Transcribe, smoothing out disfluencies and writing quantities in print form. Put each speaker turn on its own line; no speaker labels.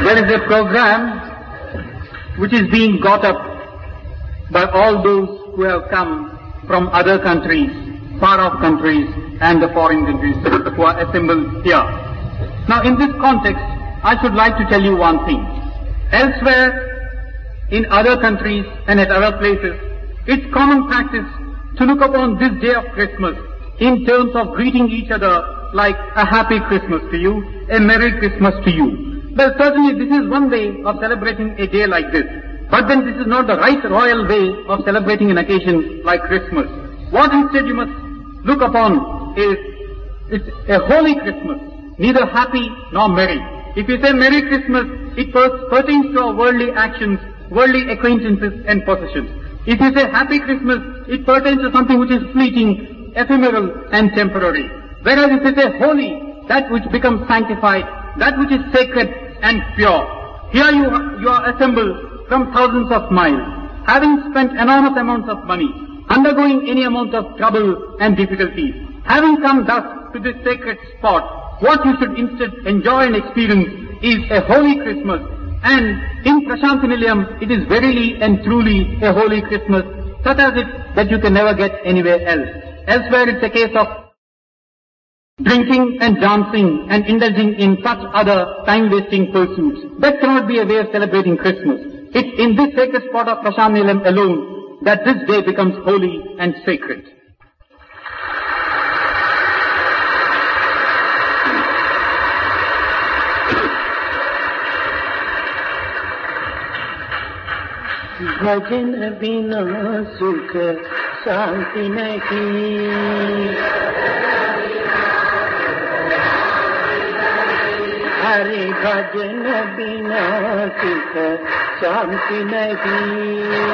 There is a program which is being got up by all those who have come from other countries, far-off countries, and the foreign countries who are assembled here. Now, in this context, I should like to tell you one thing. Elsewhere, in other countries and at other places, it's common practice to look upon this day of Christmas in terms of greeting each other like a happy Christmas to you, a Merry Christmas to you. Well, certainly this is one way of celebrating a day like this. But then this is not the right royal way of celebrating an occasion like Christmas. What instead you must look upon is, it's a holy Christmas, neither happy nor merry. If you say Merry Christmas, it pertains to our worldly actions, worldly acquaintances and possessions. If you say Happy Christmas, it pertains to something which is fleeting, ephemeral and temporary. Whereas if you say holy, that which becomes sanctified, that which is sacred and pure. Here you are assembled from thousands of miles, having spent enormous amounts of money, undergoing any amount of trouble and difficulties. Having come thus to this sacred spot, what you should instead enjoy and experience is a holy Christmas. And in Prasanthi Nilayam, it is verily and truly a holy Christmas, such as it that you can never get anywhere else. Elsewhere it's a case of drinking and dancing and indulging in such other time-wasting pursuits. That cannot be a way of celebrating Christmas. It's in this sacred spot of Prasanthi Nilayam alone that this day becomes holy and sacred.
भजन बिना सुख शांति नहीं, हरि भजन बिना सुख शांति नहीं।